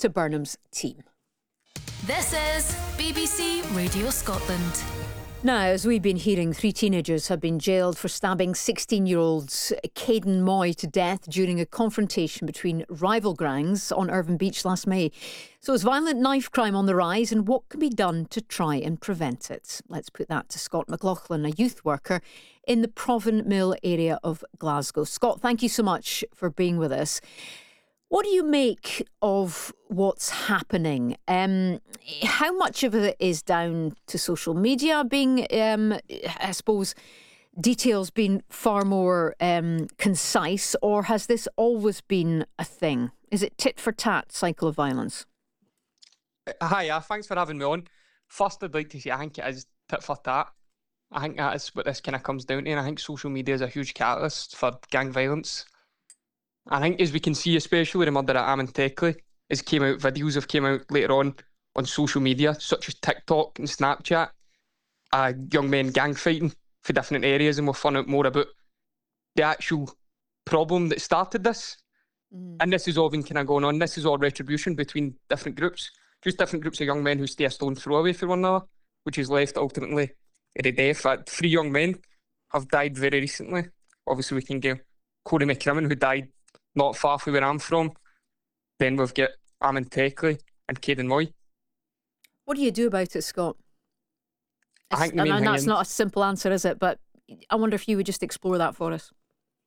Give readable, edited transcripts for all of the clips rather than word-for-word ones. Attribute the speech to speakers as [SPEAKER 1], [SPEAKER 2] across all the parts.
[SPEAKER 1] to Burnham's team.
[SPEAKER 2] This is BBC Radio Scotland.
[SPEAKER 1] Now, as we've been hearing, 3 teenagers have been jailed for stabbing 16-year-olds Caden Moy to death during a confrontation between rival gangs on Irvine Beach last May. So is violent knife crime on the rise, and what can be done to try and prevent it? Let's put that to Scott McLaughlin, a youth worker in the Provan Mill area of Glasgow. Scott, thank you so much for being with us. What do you make of what's happening? How much of it is down to social media being, I suppose, details being far more concise, or has this always been a thing? Is it tit for tat cycle of violence?
[SPEAKER 3] Hi, thanks for having me on. First, I'd like to say I think it is tit for tat. I think that is what this kind of comes down to, and I think social media is a huge catalyst for gang violence. I think, as we can see, especially the murder at Amentekli, videos have came out later on social media, such as TikTok and Snapchat, young men gang fighting for different areas, and we'll find out more about the actual problem that started this. And this is all been kind of going on. This is all retribution between different groups, just different groups of young men who stay a stone throw away from one another, which has left ultimately at the death. 3 young men have died very recently. Obviously, we can get Corey McCrimmon, who died not far from where I'm from. Then we've got Amentekli and Caden Moy.
[SPEAKER 1] What do you do about it, Scott?
[SPEAKER 3] I think
[SPEAKER 1] that's not a simple answer, is it? But I wonder if you would just explore that for us.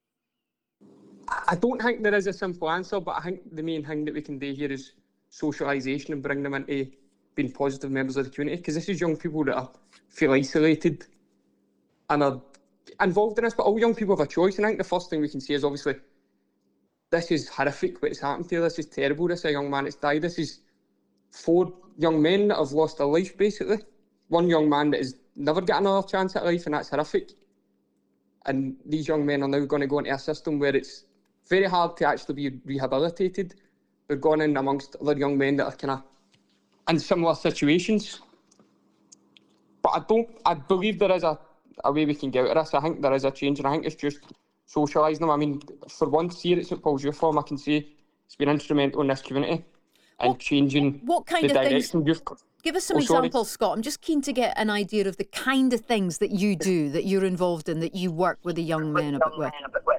[SPEAKER 3] I don't think there is a simple answer, but I think the main thing that we can do here is socialisation and bring them into being positive members of the community, because this is young people that feel isolated and are involved in this, but all young people have a choice. And I think the first thing we can say is, obviously, this is horrific what's happened to you. This is terrible. This is a young man that's died. This is 4 young men that have lost their life, basically. 1 young man that has never got another chance at life, and that's horrific. And these young men are now going to go into a system where it's very hard to actually be rehabilitated. They're going in amongst other young men that are kind of in similar situations. But I believe there is a way we can get out of this. I think there is a change, and I think it's just socialising them. I mean, for once here at St Paul's Youth Forum, I can say it's been instrumental in this community and changing
[SPEAKER 1] what kind
[SPEAKER 3] the
[SPEAKER 1] of
[SPEAKER 3] direction.
[SPEAKER 1] Things? Give us some examples, Scott. I'm just keen to get an idea of the kind of things that you do, that you're involved in, that you work with the young men a bit with.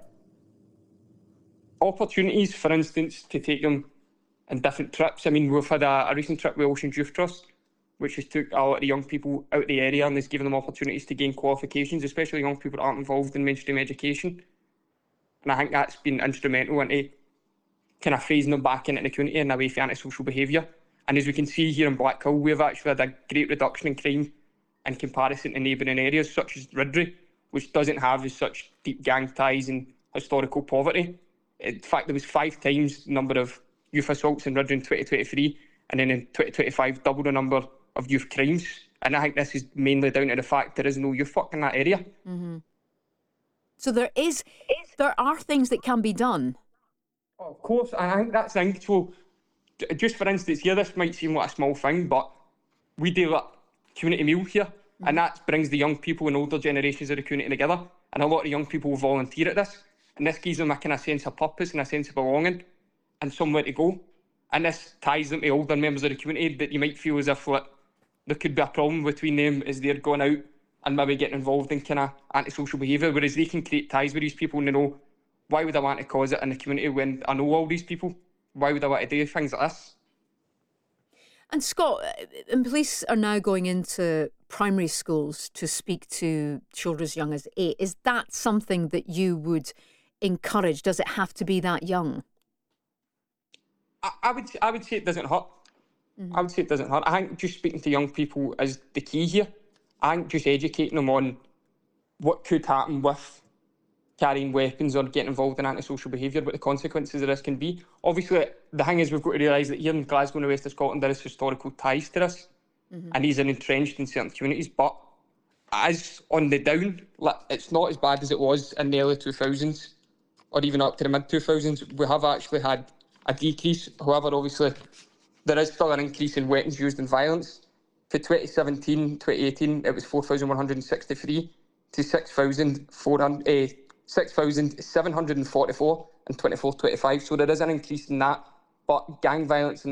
[SPEAKER 3] Opportunities, for instance, to take them on different trips. I mean, we've had a recent trip with Oceans Youth Trust, which has took a lot of young people out of the area and has given them opportunities to gain qualifications, especially young people that aren't involved in mainstream education. And I think that's been instrumental into kind of phasing them back into the community and away from antisocial behaviour. And as we can see here in Blackhill, we've actually had a great reduction in crime in comparison to neighbouring areas such as Ridley, which doesn't have as such deep gang ties and historical poverty. In fact, there was 5 times the number of youth assaults in Ridley in 2023, and then in 2025 double the number of youth crimes. And I think this is mainly down to the fact there is no youth work in that area.
[SPEAKER 1] Mm-hmm. So there are things that can be done.
[SPEAKER 3] Oh, of course, and I think that's the thing. So, just for instance, here, this might seem like a small thing, but we do a community meal here, and that brings the young people and older generations of the community together. And a lot of young people will volunteer at this, and this gives them a kind of sense of purpose and a sense of belonging and somewhere to go. And this ties them to older members of the community that you might feel as if there could be a problem between them as they're going out and maybe getting involved in kind of antisocial behaviour, whereas they can create ties with these people and they know, why would I want to cause it in the community when I know all these people? Why would I want to do things like this?
[SPEAKER 1] And Scott, and police are now going into primary schools to speak to children as young as 8. Is that something that you would encourage? Does it have to be that young?
[SPEAKER 3] I would say it doesn't hurt. Mm-hmm. I would say it doesn't hurt. I think just speaking to young people is the key here. I think just educating them on what could happen with carrying weapons or getting involved in antisocial behaviour, what the consequences of this can be. Obviously, the thing is, we've got to realise that here in Glasgow and the west of Scotland, there is historical ties to this, and these are entrenched in certain communities. But as on the down, it's not as bad as it was in the early 2000s or even up to the mid-2000s. We have actually had a decrease. However, obviously, there is still an increase in weapons used in violence. For 2017, 2018, it was 4,163 to 6,744 in 24-25. So there is an increase in that. But gang violence in